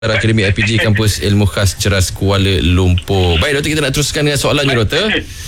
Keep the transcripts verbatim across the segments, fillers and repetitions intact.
Akademi I P G Kampus Ilmu Khas Ceras Kuala Lumpur. Baik doktor, kita nak teruskan dengan soalannya doktor.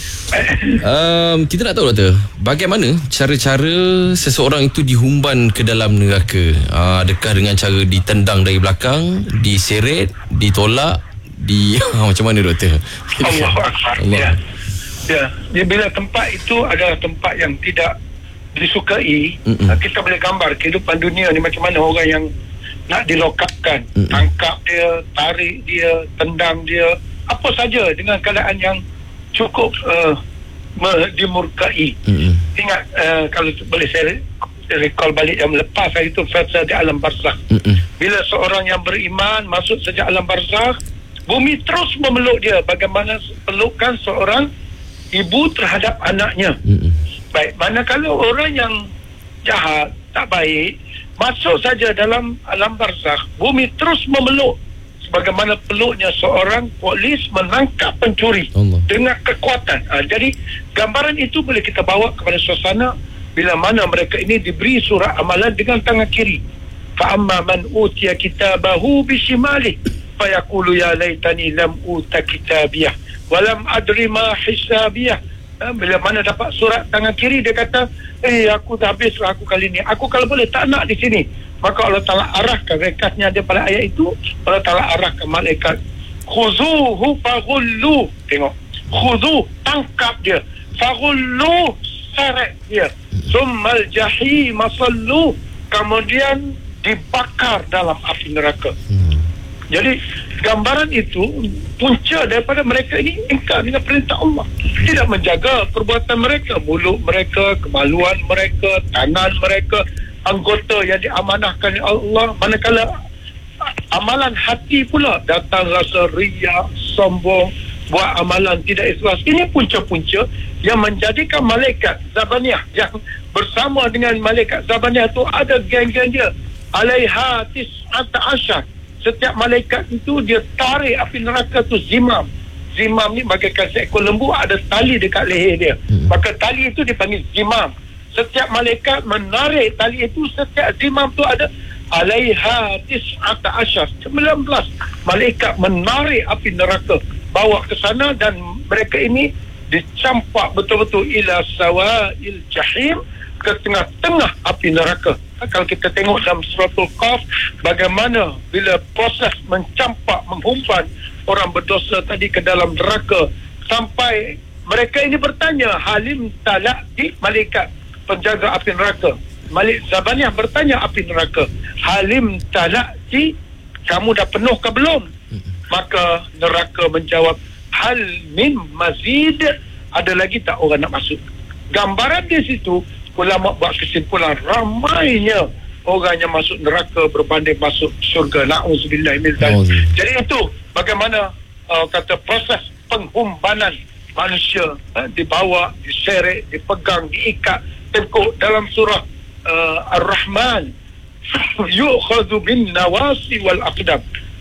Um, kita nak tahu doktor, bagaimana cara-cara seseorang itu dihumban ke dalam neraka? Uh, adakah dengan cara ditendang dari belakang, diseret, ditolak, di macam mana doktor? Allah Allah. Ya. Ya, dia bila tempat itu adalah tempat yang tidak disukai, Mm-mm. kita boleh gambar kehidupan dunia ni macam mana orang yang nak dilokapkan, Mm-mm. tangkap dia, tarik dia, tendang dia, apa saja dengan keadaan yang cukup uh, dimurkai. Mm-mm. Ingat uh, kalau boleh saya recall balik yang lepas hari itu, fasa di alam barzakh. Mm-mm. Bila seorang yang beriman masuk sejak alam barzakh, bumi terus memeluk dia bagaimana pelukan seorang ibu terhadap anaknya. Mm-mm. Baik, manakala orang yang jahat, tak baik, masuk saja dalam alam barzakh, bumi terus memeluk sebagaimana peluknya seorang polis menangkap pencuri Allah. Dengan kekuatan. Ha, jadi gambaran itu boleh kita bawa kepada suasana bila mana mereka ini diberi surat amalan dengan tangan kiri. Fa amma man utiya kitabahu bishimalihi fa yaqulu ya laitani lam uta kitabiyah wa lam adri ma hisabiyah. Ha, bila mana dapat surat tangan kiri, dia kata, eh aku dah habislah aku kali ni, aku kalau boleh tak nak di sini. Maka Allah Ta'ala arahkan, rekasnya dia pada ayat itu, Allah Ta'ala arahkan malaikat, khuzuhu faghullu, tengok, khuzuh, tangkap dia, faghullu, seret dia, summal jahim masallu, kemudian dibakar dalam api neraka. Jadi gambaran itu punca daripada mereka ini ingkar dengan perintah Allah, tidak menjaga perbuatan mereka, mulut mereka, kemaluan mereka, tangan mereka, anggota yang diamanahkan oleh Allah. Manakala amalan hati pula datang rasa riak, sombong, buat amalan tidak ikhlas. Ini punca-punca yang menjadikan malaikat Zabaniyah yang bersama dengan malaikat Zabaniyah itu ada geng-geng dia, alaiha tis'ata asyar. Setiap malaikat itu dia tarik api neraka tu zimam. Zimam ni bagaikan seekor lembu, ada tali dekat leher dia. Hmm. Maka tali itu dipanggil zimam. Setiap malaikat menarik tali itu, setiap zimam tu ada alaiha tis'ata asyar, sembilan belas malaikat menarik api neraka, bawa ke sana, dan mereka ini dicampak betul-betul ila sawa'il jahim, ke tengah-tengah api neraka. Kalau kita tengok dalam suratul Qaf, bagaimana bila proses mencampak, menghumban orang berdosa tadi ke dalam neraka, sampai mereka ini bertanya, halim talaqti, malaikat penjaga api neraka, Malik Zabaniyah bertanya api neraka, halim talaqti, kamu dah penuh ke belum? Maka neraka menjawab, hal min mazid, ada lagi tak orang nak masuk? Gambaran di situ ulama buat kesimpulan, ramainya orang yang masuk neraka berbanding masuk syurga. Na'udzubillah min dzalik. Jadi itu bagaimana uh, kata proses penghumbanan manusia, uh, dibawa, diseret, dipegang, diikat, tengkuk dalam surah uh, Ar-Rahman, yu'khadhu bin nawasi wal aqdam.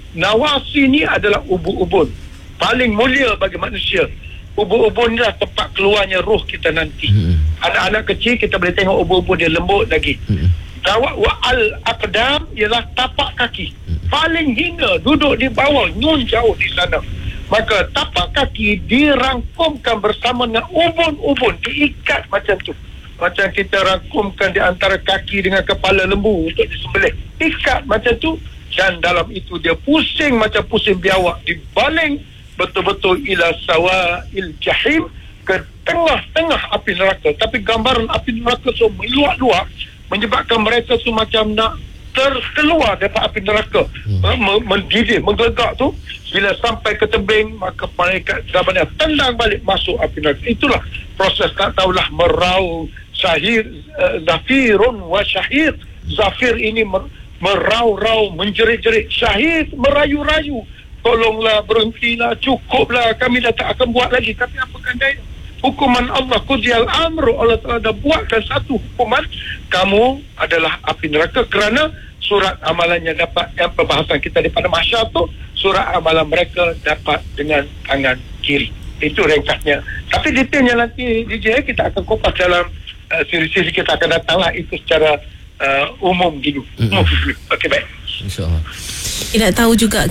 Nawasi ni adalah ubun-ubun paling mulia bagi manusia. Ubun-ubun ni lah tempat keluarnya roh kita nanti. Hmm. Anak-anak kecil kita boleh tengok ubun-ubun dia lembut lagi. Hmm. Wa al-aqdam ialah tapak kaki. Hmm. Paling hingga duduk di bawah, nyun jauh di sana. Maka tapak kaki dirangkumkan bersama dengan ubun-ubun, diikat macam tu. Macam kita rangkumkan di antara kaki dengan kepala lembu untuk disembelih. Ikat macam tu, dan dalam itu dia pusing macam pusing biawak, dibaling betul-betul ila sawa'il jahim, ke tengah-tengah api neraka. Tapi gambaran api neraka so meluak-luak, menyebabkan mereka tu macam nak terkeluar daripada api neraka, hmm. mendidih, menggelegak tu. Bila sampai ke tebing, maka malaikat Zabaniyah tendang balik masuk api neraka. Itulah proses, tak tahulah merau syahir, uh, zafirun wa syahir. Zafir ini mer- merau-rau, menjerit-jerit. Syahid merayu-rayu, tolonglah, berhentilah, cukuplah, kami dah tak akan buat lagi. Tapi apakah daya? Hukuman Allah, qudiyal amru, Allah Ta'ala dah buatkan satu hukuman, kamu adalah api neraka, kerana surat amalannya dapat, yang perbahasan kita daripada mahsyar tu, surat amalan mereka dapat dengan tangan kiri. Itu ringkasnya. Tapi detailnya nanti D J kita akan kupas dalam uh, siri-siri kita akan datanglah, itu secara uh, umum gitu. Mm-hmm. Okey, baik. InsyaAllah. Kita nak tahu juga